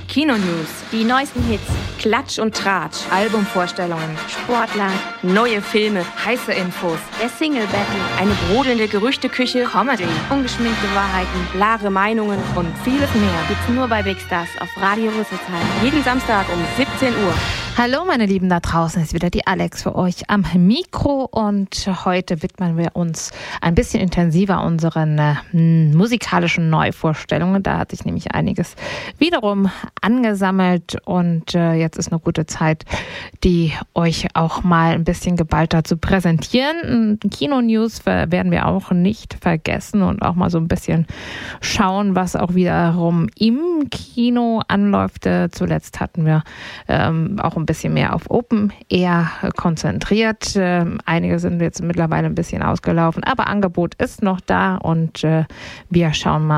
Kino-News, die neuesten Hits, Klatsch und Tratsch, Albumvorstellungen, Sportler, neue Filme, heiße Infos, der Single-Battle, eine brodelnde Gerüchteküche, Comedy, ungeschminkte Wahrheiten, klare Meinungen und vieles mehr. Gibt's nur bei Big Stars auf Radio Rüsselsheim. Jeden Samstag um 17 Uhr. Hallo meine Lieben, da draußen ist wieder die Alex für euch am Mikro und heute widmen wir uns ein bisschen intensiver unseren musikalischen Neuvorstellungen. Da hat sich nämlich einiges wiederum angesammelt und jetzt ist eine gute Zeit, die euch auch mal ein bisschen geballter zu präsentieren. Kino-News werden wir auch nicht vergessen und auch mal so ein bisschen schauen, was auch wiederum im Kino anläuft. Zuletzt hatten wir auch ein bisschen mehr auf Open Air konzentriert. Einige sind jetzt mittlerweile ein bisschen ausgelaufen, aber Angebot ist noch da und wir schauen mal,